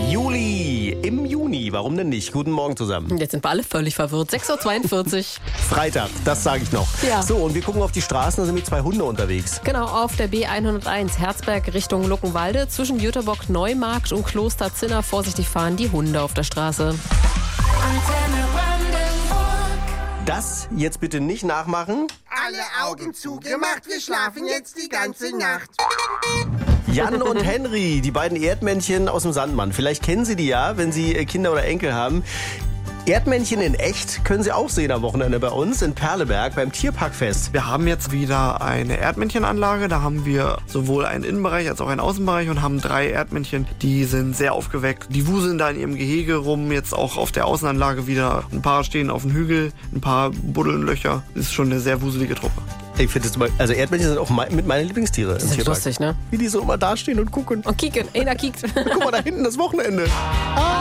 Juli im Juni, warum denn nicht? Guten Morgen zusammen. Jetzt sind wir alle völlig verwirrt. 6.42 Uhr. Freitag, das sage ich noch. Ja. So, und wir gucken auf die Straßen, da sind mit 2 Hunde unterwegs. Genau, auf der B101 Herzberg Richtung Luckenwalde. Zwischen Jüterbock, Neumarkt und Kloster Zinner. Vorsichtig fahren die Hunde auf der Straße. Das jetzt bitte nicht nachmachen. Alle Augen zugemacht, wir schlafen jetzt die ganze Nacht. Jan und Henry, die beiden Erdmännchen aus dem Sandmann. Vielleicht kennen Sie die ja, wenn Sie Kinder oder Enkel haben. Erdmännchen in echt können Sie auch sehen am Wochenende bei uns in Perleberg beim Tierparkfest. Wir haben jetzt wieder eine Erdmännchenanlage. Da haben wir sowohl einen Innenbereich als auch einen Außenbereich und haben 3 Erdmännchen. Die sind sehr aufgeweckt. Die wuseln da in ihrem Gehege rum. Jetzt auch auf der Außenanlage wieder. Ein paar stehen auf dem Hügel, ein paar buddeln Löcher. Das ist schon eine sehr wuselige Truppe. Ich finde also Erdmännchen sind auch mit meine Lieblingstiere im Das ist Tierpark. lustig, ne? Wie die so immer dastehen und gucken. Und kicken, einer kickt. Guck mal, da hinten das Wochenende.